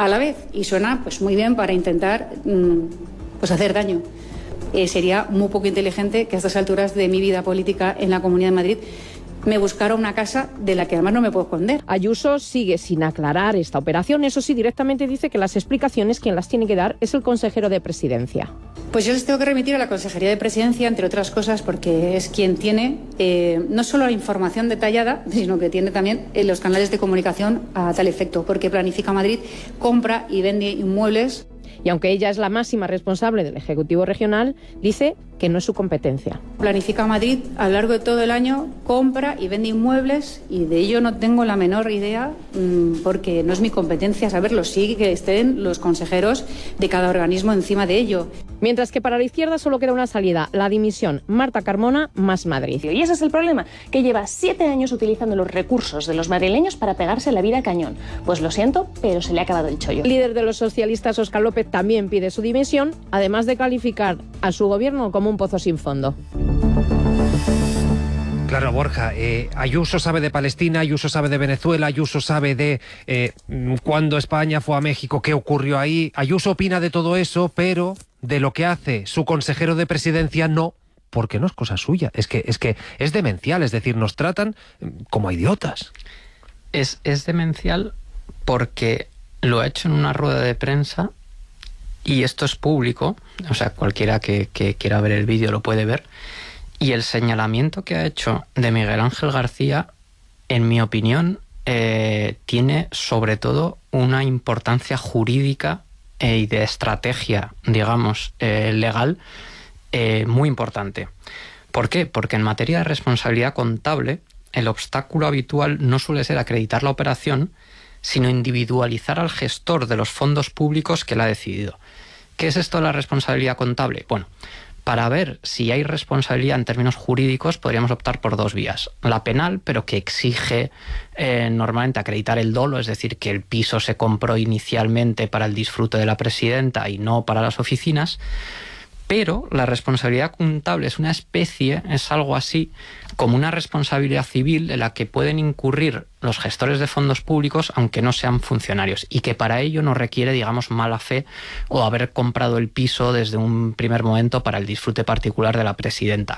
a la vez, y suena pues muy bien para intentar pues hacer daño. Sería muy poco inteligente que a estas alturas de mi vida política en la Comunidad de Madrid me buscara una casa de la que además no me puedo esconder. Ayuso sigue sin aclarar esta operación. Eso sí, directamente dice que las explicaciones quien las tiene que dar es el consejero de Presidencia. Pues yo les tengo que remitir a la Consejería de Presidencia, entre otras cosas, porque es quien tiene no solo la información detallada, sino que tiene también los canales de comunicación a tal efecto, porque Planifica Madrid compra y vende inmuebles. Y aunque ella es la máxima responsable del Ejecutivo Regional, dice que no es su competencia. Planifica Madrid a lo largo de todo el año compra y vende inmuebles y de ello no tengo la menor idea porque no es mi competencia saberlo. Sí que estén los consejeros de cada organismo encima de ello. Mientras que para la izquierda solo queda una salida, la dimisión. Marta Carmona, Más Madrid. Y ese es el problema, que lleva 7 años utilizando los recursos de los madrileños para pegarse la vida a cañón. Pues lo siento, pero se le ha acabado el chollo. El líder de los socialistas, Óscar López, también pide su dimisión, además de calificar a su gobierno como un pozo sin fondo. Claro, Borja, Ayuso sabe de Palestina, Ayuso sabe de Venezuela, Ayuso sabe de cuando España fue a México, qué ocurrió ahí. Ayuso opina de todo eso, pero de lo que hace su consejero de Presidencia no, porque no es cosa suya. Es que es demencial, es decir, nos tratan como a idiotas. Es demencial porque lo ha hecho en una rueda de prensa y esto es público, o sea, cualquiera que quiera ver el vídeo lo puede ver. Y el señalamiento que ha hecho de Miguel Ángel García, en mi opinión, tiene sobre todo una importancia jurídica y de estrategia, digamos, legal muy importante. ¿Por qué? Porque en materia de responsabilidad contable, el obstáculo habitual no suele ser acreditar la operación, sino individualizar al gestor de los fondos públicos que la ha decidido. ¿Qué es esto de la responsabilidad contable? Bueno, para ver si hay responsabilidad en términos jurídicos podríamos optar por 2 vías. La penal, pero que exige normalmente acreditar el dolo, es decir, que el piso se compró inicialmente para el disfrute de la presidenta y no para las oficinas. Pero la responsabilidad contable es una especie, es algo así como una responsabilidad civil en la que pueden incurrir los gestores de fondos públicos aunque no sean funcionarios y que para ello no requiere, digamos, mala fe o haber comprado el piso desde un primer momento para el disfrute particular de la presidenta.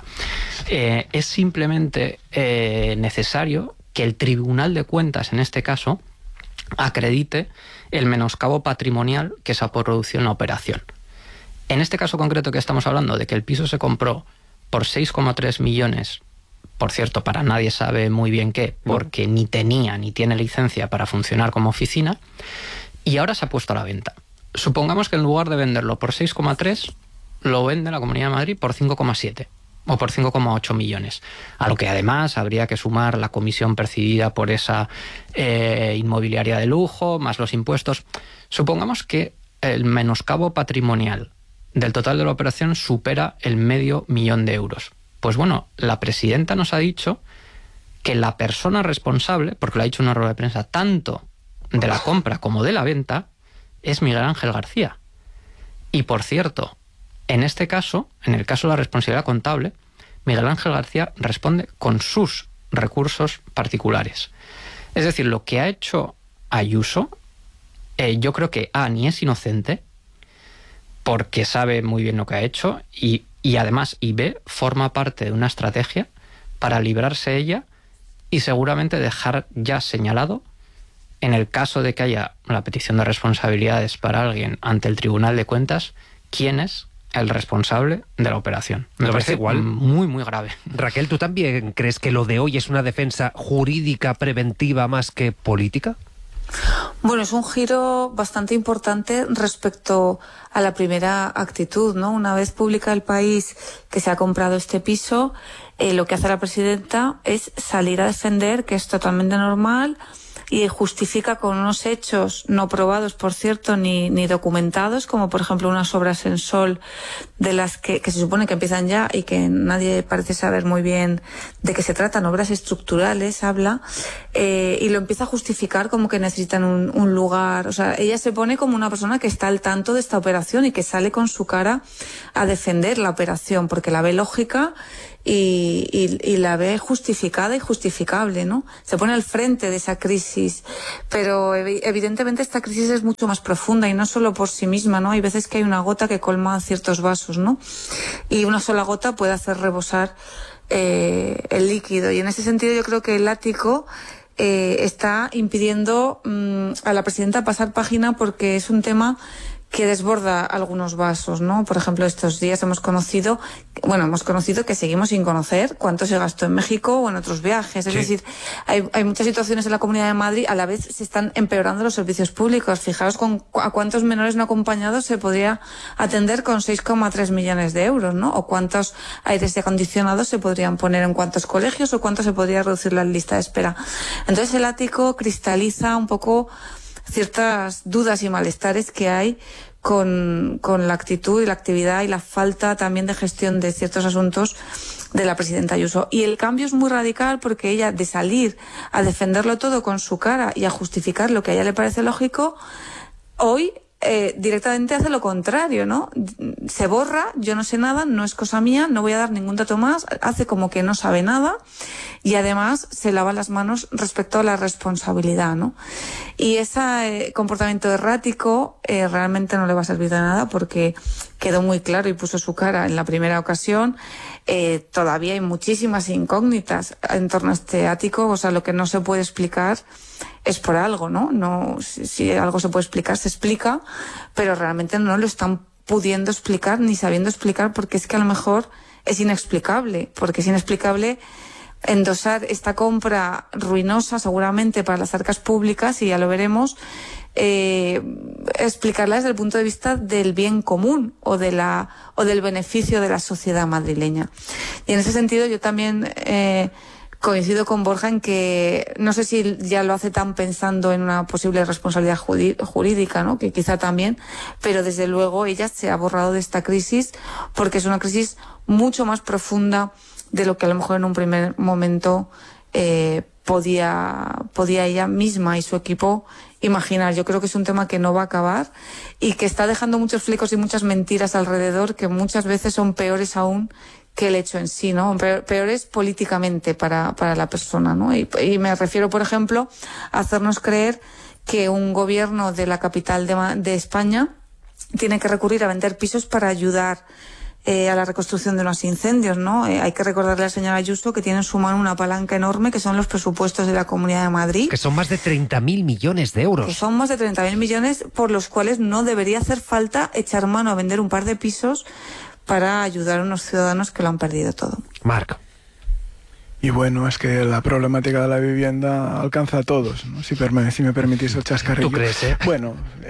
Es simplemente necesario que el Tribunal de Cuentas, en este caso, acredite el menoscabo patrimonial que se ha producido en la operación. En este caso concreto que estamos hablando, de que el piso se compró por 6,3 millones, por cierto, para nadie sabe muy bien qué, porque ni tenía ni tiene licencia para funcionar como oficina, y ahora se ha puesto a la venta. Supongamos que en lugar de venderlo por 6,3, lo vende la Comunidad de Madrid por 5,7 o por 5,8 millones, a lo que además habría que sumar la comisión percibida por esa inmobiliaria de lujo, más los impuestos. Supongamos que el menoscabo patrimonial del total de la operación supera el $500,000 euros. Pues bueno, la presidenta nos ha dicho que la persona responsable, porque lo ha dicho en una rueda de prensa, tanto de la compra como de la venta, es Miguel Ángel García. Y por cierto, en este caso, en el caso de la responsabilidad contable, Miguel Ángel García responde con sus recursos particulares. Es decir, lo que ha hecho Ayuso, yo creo que ni es inocente, porque sabe muy bien lo que ha hecho, y además, y B, forma parte de una estrategia para librarse ella y seguramente dejar ya señalado, en el caso de que haya la petición de responsabilidades para alguien ante el Tribunal de Cuentas, quién es el responsable de la operación. Me parece igual muy, muy grave. Raquel, ¿tú también crees que lo de hoy es una defensa jurídica preventiva más que política? Bueno, es un giro bastante importante respecto a la primera actitud, ¿no? Una vez publica El País que se ha comprado este piso, lo que hace la presidenta es salir a defender que es totalmente normal y justifica con unos hechos no probados, por cierto, ni documentados, como por ejemplo unas obras en sol de las que se supone que empiezan ya y que nadie parece saber muy bien de qué se tratan, obras estructurales, habla, y lo empieza a justificar como que necesitan un lugar. O sea, ella se pone como una persona que está al tanto de esta operación y que sale con su cara a defender la operación, porque la ve lógica y la ve justificada y justificable, ¿no? Se pone al frente de esa crisis, pero evidentemente esta crisis es mucho más profunda y no solo por sí misma, ¿no? Hay veces que hay una gota que colma ciertos vasos, ¿no? Y una sola gota puede hacer rebosar el líquido, y en ese sentido yo creo que el ático está impidiendo a la presidenta pasar página, porque es un tema que desborda algunos vasos, ¿no? Por ejemplo, estos días hemos conocido que seguimos sin conocer cuánto se gastó en México o en otros viajes. Es decir, hay muchas situaciones en la Comunidad de Madrid, a la vez se están empeorando los servicios públicos. Fijaos a cuántos menores no acompañados se podría atender con 6,3 millones de euros, ¿no? O cuántos aires acondicionados se podrían poner en cuántos colegios, o cuánto se podría reducir la lista de espera. Entonces el ático cristaliza un poco ciertas dudas y malestares que hay con la actitud y la actividad y la falta también de gestión de ciertos asuntos de la presidenta Ayuso. Y el cambio es muy radical, porque ella, de salir a defenderlo todo con su cara y a justificar lo que a ella le parece lógico, hoy directamente hace lo contrario, ¿no? Se borra, yo no sé nada, no es cosa mía, no voy a dar ningún dato más, hace como que no sabe nada, y además se lava las manos respecto a la responsabilidad, ¿no? Y ese comportamiento errático realmente no le va a servir de nada, porque quedó muy claro y puso su cara en la primera ocasión. Todavía hay muchísimas incógnitas en torno a este ático, o sea, lo que no se puede explicar es por algo, ¿no? No, si algo se puede explicar, se explica, pero realmente no lo están pudiendo explicar ni sabiendo explicar, porque es que a lo mejor es inexplicable, endosar esta compra ruinosa seguramente para las arcas públicas, y ya lo veremos, explicarla desde el punto de vista del bien común o del beneficio de la sociedad madrileña. Y en ese sentido yo también coincido con Borja en que no sé si ya lo hace tan pensando en una posible responsabilidad jurídica, ¿no? Que quizá también, pero desde luego ella se ha borrado de esta crisis, porque es una crisis mucho más profunda de lo que a lo mejor en un primer momento podía ella misma y su equipo imaginar. Yo creo que es un tema que no va a acabar y que está dejando muchos flecos y muchas mentiras alrededor, que muchas veces son peores aún que el hecho en sí, ¿no? Peores políticamente para la persona, ¿no? Y me refiero, por ejemplo, a hacernos creer que un gobierno de la capital de España tiene que recurrir a vender pisos para ayudar a la reconstrucción de los incendios, ¿no? Hay que recordarle a la señora Ayuso que tiene en su mano una palanca enorme, que son los presupuestos de la Comunidad de Madrid. Que son más de 30.000 millones de euros. Que son más de 30.000 millones, por los cuales no debería hacer falta echar mano a vender un par de pisos para ayudar a unos ciudadanos que lo han perdido todo. Marc. Y bueno, es que la problemática de la vivienda alcanza a todos, ¿no? Si me permitís el chascarrillo. ¿Tú crees, eh? Bueno,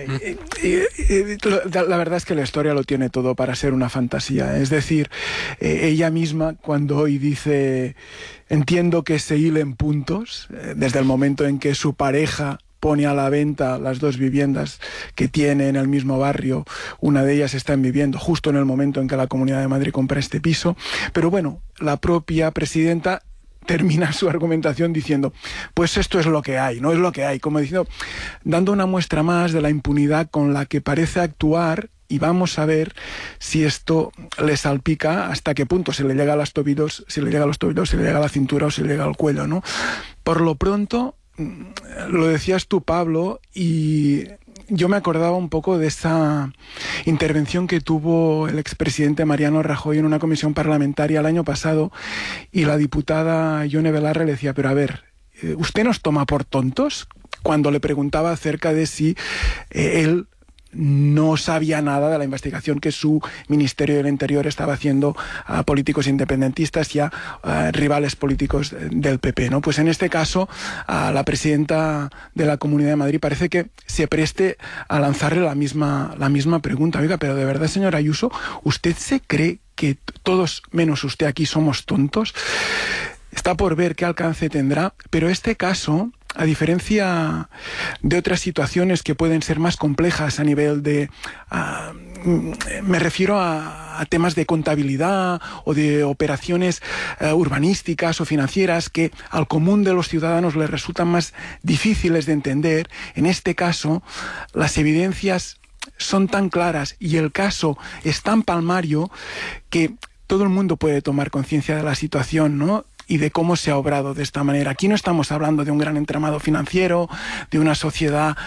la verdad es que la historia lo tiene todo para ser una fantasía. Es decir, ella misma, cuando hoy dice, entiendo que se hilen puntos, desde el momento en que su pareja pone a la venta las dos viviendas que tiene en el mismo barrio, una de ellas está viviendo justo en el momento en que la Comunidad de Madrid compra este piso, pero bueno, la propia presidenta termina su argumentación diciendo, pues esto es lo que hay, no es lo que hay, como diciendo, dando una muestra más de la impunidad con la que parece actuar. Y vamos a ver si esto le salpica, hasta qué punto, si le llega a los tobillos, si le llega a la cintura o si le llega al cuello, ¿no? Por lo pronto, lo decías tú, Pablo, y yo me acordaba un poco de esa intervención que tuvo el expresidente Mariano Rajoy en una comisión parlamentaria el año pasado, y la diputada Yone Belarra le decía, pero a ver, ¿usted nos toma por tontos? Cuando le preguntaba acerca de si él no sabía nada de la investigación que su Ministerio del Interior estaba haciendo a políticos independentistas y a rivales políticos del PP, ¿no? Pues en este caso, a la presidenta de la Comunidad de Madrid parece que se preste a lanzarle la misma pregunta. Oiga, pero de verdad, señora Ayuso, ¿usted se cree que todos, menos usted aquí, somos tontos? Está por ver qué alcance tendrá, pero este caso, a diferencia de otras situaciones que pueden ser más complejas a nivel de... me refiero a temas de contabilidad o de operaciones urbanísticas o financieras que al común de los ciudadanos les resultan más difíciles de entender. En este caso, las evidencias son tan claras y el caso es tan palmario que todo el mundo puede tomar conciencia de la situación, ¿no?, y de cómo se ha obrado de esta manera. Aquí no estamos hablando de un gran entramado financiero, de una sociedad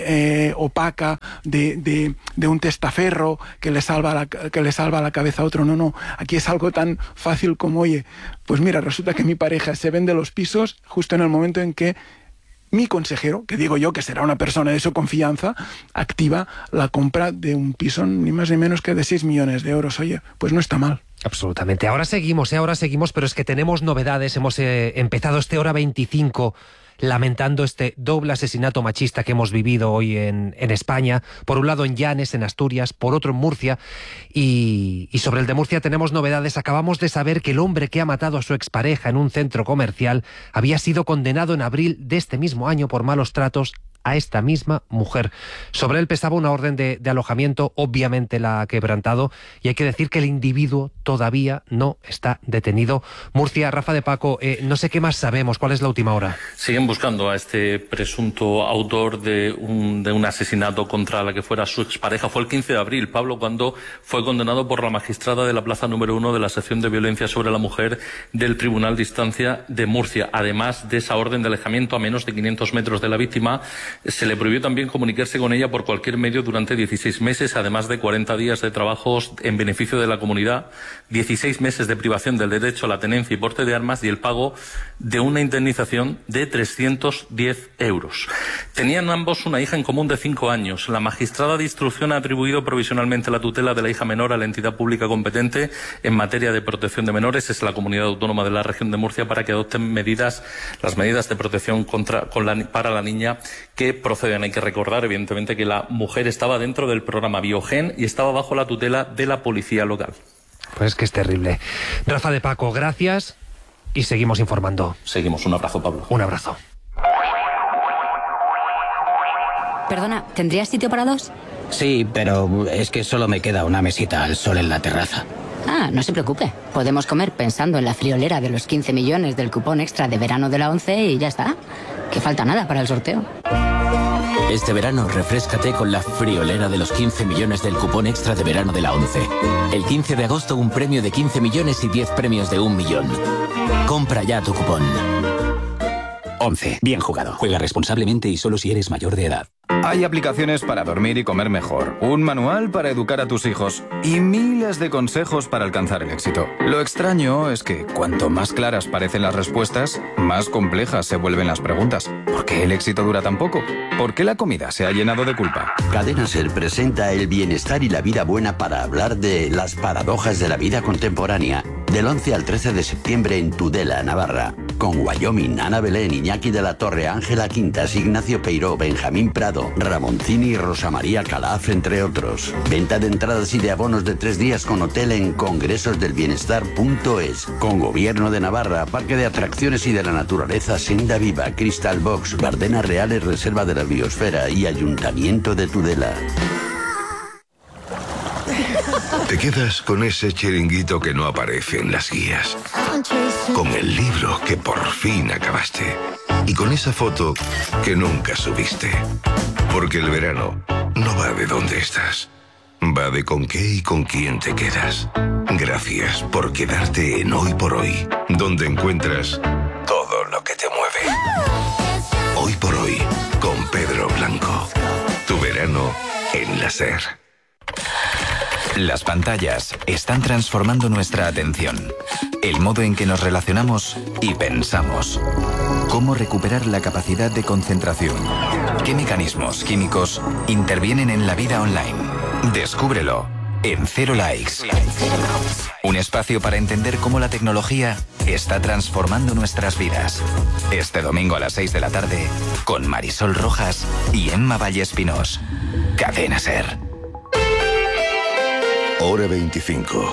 opaca, de un testaferro que le salva la cabeza a otro. No. Aquí es algo tan fácil como, oye, pues mira, resulta que mi pareja se vende los pisos justo en el momento en que mi consejero, que digo yo que será una persona de su confianza, activa la compra de un piso ni más ni menos que de 6 millones de euros. Oye, pues no está mal. Absolutamente. Ahora seguimos, pero es que tenemos novedades. Hemos empezado este Hora 25 lamentando este doble asesinato machista que hemos vivido hoy en España. Por un lado en Llanes, en Asturias, por otro en Murcia. Y sobre el de Murcia tenemos novedades. Acabamos de saber que el hombre que ha matado a su expareja en un centro comercial había sido condenado en abril de este mismo año por malos tratos a esta misma mujer. Sobre él pesaba una orden de alojamiento, obviamente la ha quebrantado, y hay que decir que el individuo todavía no está detenido. Murcia, Rafa de Paco, no sé qué más sabemos. ¿Cuál es la última hora? Siguen buscando a este presunto autor de un asesinato contra la que fuera su expareja. Fue el 15 de abril, Pablo, cuando fue condenado por la magistrada de la plaza número 1 de la sección de violencia sobre la mujer del Tribunal de Instancia de Murcia. Además de esa orden de alejamiento a menos de 500 metros de la víctima, se le prohibió también comunicarse con ella por cualquier medio durante 16 meses, además de 40 días de trabajos en beneficio de la comunidad, 16 meses de privación del derecho a la tenencia y porte de armas y el pago de una indemnización de 310 euros. Tenían ambos una hija en común de 5 años. La magistrada de instrucción ha atribuido provisionalmente la tutela de la hija menor a la entidad pública competente en materia de protección de menores, es la comunidad autónoma de la región de Murcia, para que adopten las medidas de protección para la niña que proceden. Hay que recordar, evidentemente, que la mujer estaba dentro del programa Biogen y estaba bajo la tutela de la policía local. Pues que es terrible. Rafa de Paco, gracias y seguimos informando. Seguimos. Un abrazo, Pablo. Un abrazo. Perdona, ¿tendrías sitio para 2? Sí, pero es que solo me queda una mesita al sol en la terraza. Ah, no se preocupe. Podemos comer pensando en la friolera de los 15 millones del cupón extra de verano de la ONCE y ya está. Que falta nada para el sorteo. Este verano refréscate con la friolera de los 15 millones del cupón extra de verano de la ONCE. El 15 de agosto un premio de 15 millones y 10 premios de 1 millón. Compra ya tu cupón. ONCE. Bien jugado. Juega responsablemente y solo si eres mayor de edad. Hay aplicaciones para dormir y comer mejor, un manual para educar a tus hijos y miles de consejos para alcanzar el éxito. Lo extraño es que cuanto más claras parecen las respuestas, más complejas se vuelven las preguntas. ¿Por qué el éxito dura tan poco? ¿Por qué la comida se ha llenado de culpa? Cadena SER presenta el bienestar y la vida buena para hablar de las paradojas de la vida contemporánea. Del 11 al 13 de septiembre en Tudela, Navarra. Con Wyoming, Ana Belén, Iñaki de la Torre, Ángela Quintas, Ignacio Peiró, Benjamín Prado, Ramoncini y Rosa María Calaf, entre otros. Venta de entradas y de abonos de 3 días con hotel en congresosdelbienestar.es. Con Gobierno de Navarra, Parque de Atracciones y de la Naturaleza, Senda Viva, Crystal Box, Bardenas Reales, Reserva de la Biosfera y Ayuntamiento de Tudela. Te quedas con ese chiringuito que no aparece en las guías, con el libro que por fin acabaste y con esa foto que nunca subiste. Porque el verano no va de dónde estás, va de con qué y con quién te quedas. Gracias por quedarte en Hoy por Hoy, donde encuentras todo lo que te mueve. Hoy por Hoy, con Pedro Blanco. Tu verano en la SER. Las pantallas están transformando nuestra atención, el modo en que nos relacionamos y pensamos. ¿Cómo recuperar la capacidad de concentración? ¿Qué mecanismos químicos intervienen en la vida online? Descúbrelo en Cero Likes. Un espacio para entender cómo la tecnología está transformando nuestras vidas. Este domingo a las 6 de la tarde, con Marisol Rojas y Emma Vallespinós. Cadena SER. Hora 25.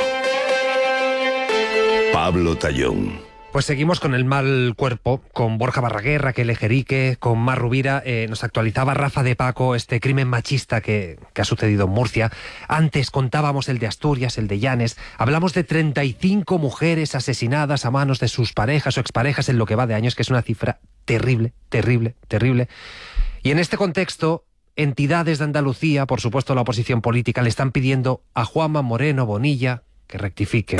Pablo Tallón. Pues seguimos con el mal cuerpo, con Borja Barraguer, Raquel Ejerique, con Mar Rubira. Nos actualizaba Rafa de Paco este crimen machista que ha sucedido en Murcia. Antes contábamos el de Asturias, el de Llanes. Hablamos de 35 mujeres asesinadas a manos de sus parejas o exparejas en lo que va de años, que es una cifra terrible, terrible, terrible. Y en este contexto, entidades de Andalucía, por supuesto la oposición política, le están pidiendo a Juanma Moreno Bonilla que rectifique.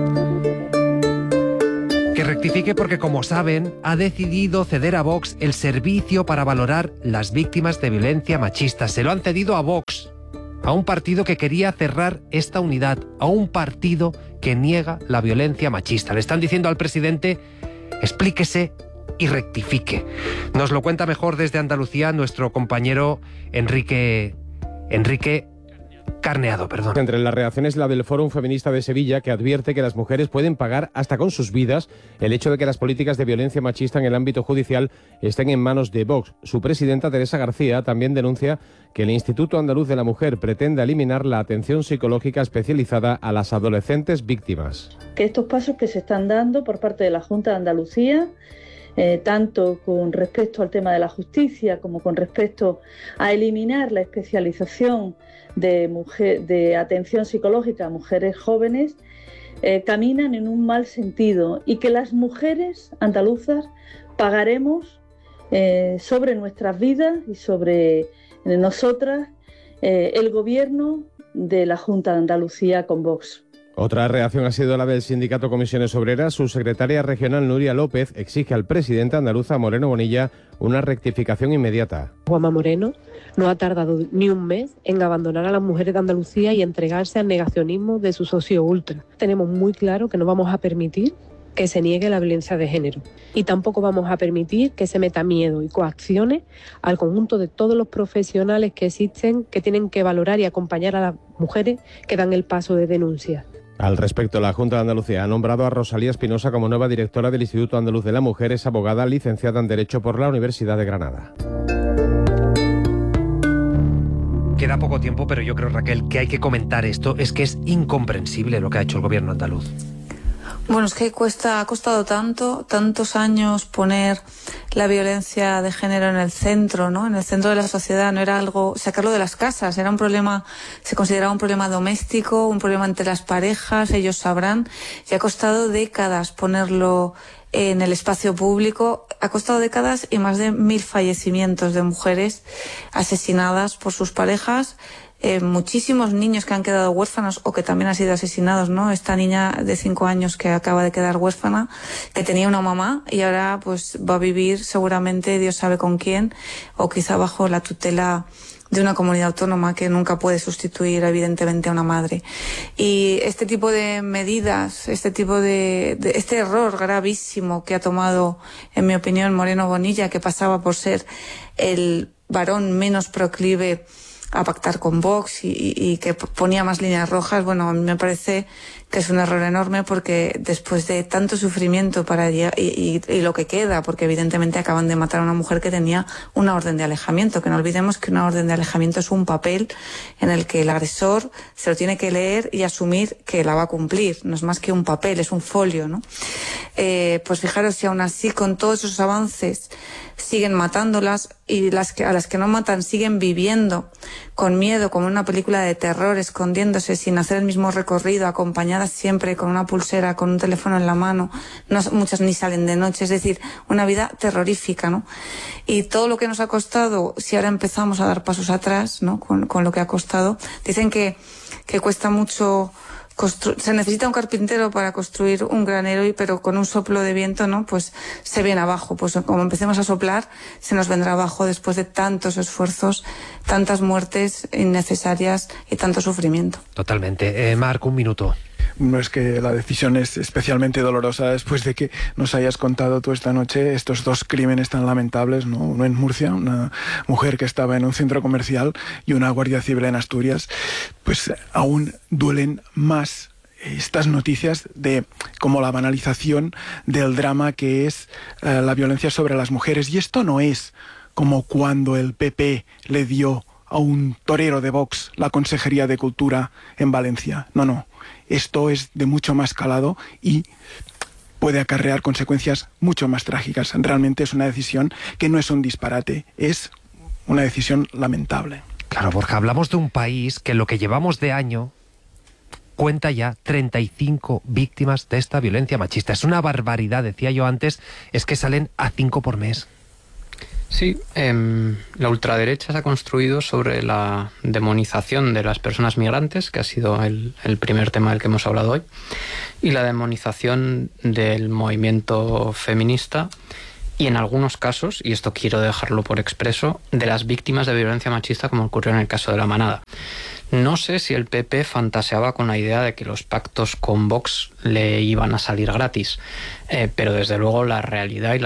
Que rectifique porque, como saben, ha decidido ceder a Vox el servicio para valorar las víctimas de violencia machista. Se lo han cedido a Vox, a un partido que quería cerrar esta unidad, a un partido que niega la violencia machista. Le están diciendo al presidente, explíquese y rectifique. Nos lo cuenta mejor desde Andalucía nuestro compañero Enrique Carneado. Entre las reacciones, la del Fórum Feminista de Sevilla, que advierte que las mujeres pueden pagar hasta con sus vidas el hecho de que las políticas de violencia machista en el ámbito judicial estén en manos de Vox. Su presidenta, Teresa García, también denuncia que el Instituto Andaluz de la Mujer pretende eliminar la atención psicológica especializada a las adolescentes víctimas. Que estos pasos que se están dando por parte de la Junta de Andalucía, tanto con respecto al tema de la justicia como con respecto a eliminar la especialización de atención psicológica a mujeres jóvenes, caminan en un mal sentido, y que las mujeres andaluzas pagaremos sobre nuestras vidas y sobre nosotras el gobierno de la Junta de Andalucía con Vox. Otra reacción ha sido la del sindicato Comisiones Obreras. Su secretaria regional, Nuria López, exige al presidente andaluza, Moreno Bonilla, una rectificación inmediata. Juanma Moreno no ha tardado ni un mes en abandonar a las mujeres de Andalucía y entregarse al negacionismo de su socio ultra. Tenemos muy claro que no vamos a permitir que se niegue la violencia de género, y tampoco vamos a permitir que se meta miedo y coacciones al conjunto de todos los profesionales que existen, que tienen que valorar y acompañar a las mujeres que dan el paso de denuncia. Al respecto, la Junta de Andalucía ha nombrado a Rosalía Espinosa como nueva directora del Instituto Andaluz de la Mujer. Es abogada licenciada en Derecho por la Universidad de Granada. Queda poco tiempo, pero yo creo, Raquel, que hay que comentar esto. Es que es incomprensible lo que ha hecho el gobierno andaluz. Bueno, es que ha costado tantos años poner la violencia de género en el centro, ¿no? En el centro de la sociedad. No era algo, sacarlo de las casas, era un problema, se consideraba un problema doméstico, un problema entre las parejas, ellos sabrán. Y ha costado décadas ponerlo en el espacio público, ha costado décadas y más de 1000 fallecimientos de mujeres asesinadas por sus parejas. Muchísimos niños que han quedado huérfanos o que también han sido asesinados, ¿no? Esta niña de 5 años que acaba de quedar huérfana, que tenía una mamá y ahora pues va a vivir seguramente Dios sabe con quién, o quizá bajo la tutela de una comunidad autónoma que nunca puede sustituir evidentemente a una madre. Y este tipo de medidas, este error gravísimo que ha tomado, en mi opinión, Moreno Bonilla, que pasaba por ser el varón menos proclive a pactar con Vox y que ponía más líneas rojas, bueno, a mí me parece que es un error enorme, porque después de tanto sufrimiento para y lo que queda, porque evidentemente acaban de matar a una mujer que tenía una orden de alejamiento, que no olvidemos que una orden de alejamiento es un papel en el que el agresor se lo tiene que leer y asumir que la va a cumplir, no es más que un papel, es un folio, ¿no? Pues fijaros, si aún así con todos esos avances siguen matándolas, y a las que no matan siguen viviendo con miedo, como en una película de terror, escondiéndose sin hacer el mismo recorrido, acompañadas siempre con una pulsera, con un teléfono en la mano, muchas ni salen de noche, es decir, una vida terrorífica, ¿no? Y todo lo que nos ha costado, si ahora empezamos a dar pasos atrás, ¿no? Con lo que ha costado, dicen que cuesta mucho. Se necesita un carpintero para construir un granero, pero con un soplo de viento, ¿no? Pues se viene abajo. Pues como empecemos a soplar, se nos vendrá abajo después de tantos esfuerzos, tantas muertes innecesarias y tanto sufrimiento. Totalmente. Marc, un minuto. No, es que la decisión es especialmente dolorosa después de que nos hayas contado tú esta noche estos 2 crímenes tan lamentables, ¿no? Uno en Murcia, una mujer que estaba en un centro comercial, y una guardia civil en Asturias. Pues aún duelen más estas noticias de como la banalización del drama que es la violencia sobre las mujeres. Y esto no es como cuando el PP le dio a un torero de Vox la Consejería de Cultura en Valencia. No. Esto es de mucho más calado y puede acarrear consecuencias mucho más trágicas. Realmente es una decisión que no es un disparate, es una decisión lamentable. Claro, Borja, hablamos de un país que en lo que llevamos de año cuenta ya 35 víctimas de esta violencia machista. Es una barbaridad, decía yo antes, es que salen a 5 por mes. Sí, la ultraderecha se ha construido sobre la demonización de las personas migrantes, que ha sido el primer tema del que hemos hablado hoy, y la demonización del movimiento feminista y en algunos casos, y esto quiero dejarlo por expreso, de las víctimas de violencia machista, como ocurrió en el caso de La Manada. No sé si el PP fantaseaba con la idea de que los pactos con Vox le iban a salir gratis, pero desde luego la realidad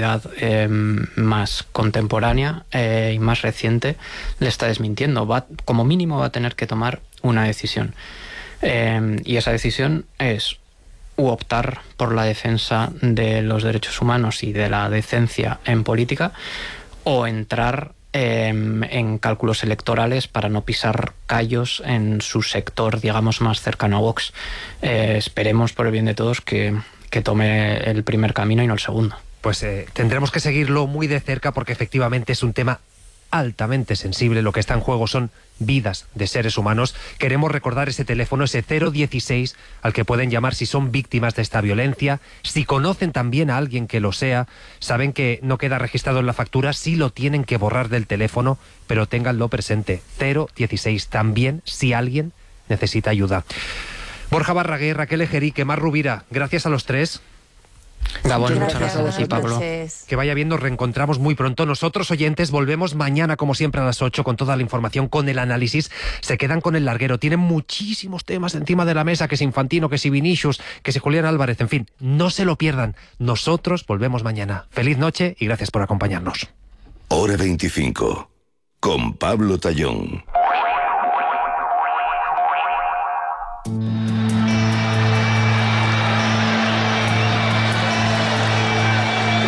más contemporánea y más reciente le está desmintiendo. Como mínimo va a tener que tomar una decisión. Y esa decisión es optar por la defensa de los derechos humanos y de la decencia en política, o entrar en cálculos electorales para no pisar callos en su sector, digamos, más cercano a Vox. Esperemos, por el bien de todos, que tome el primer camino y no el segundo. Pues tendremos que seguirlo muy de cerca, porque efectivamente es un tema altamente sensible. Lo que está en juego son vidas de seres humanos. Queremos recordar ese teléfono, ese 016, al que pueden llamar si son víctimas de esta violencia. Si conocen también a alguien que lo sea, saben que no queda registrado en la factura, sí lo tienen que borrar del teléfono, pero ténganlo presente. 016, también si alguien necesita ayuda. Borja Barraguer, Raquel Ejerique, Mar Rubira, gracias a los tres. Gabón, muchas gracias a ti, Pablo. Que vaya bien, nos reencontramos muy pronto. Nosotros, oyentes, volvemos mañana, como siempre, a las 8, con toda la información, con el análisis. Se quedan con el larguero. Tienen muchísimos temas encima de la mesa, que si Infantino, que si Vinicius, que si Julián Álvarez, en fin, no se lo pierdan. Nosotros volvemos mañana. Feliz noche y gracias por acompañarnos. Hora 25, con Pablo Tallón.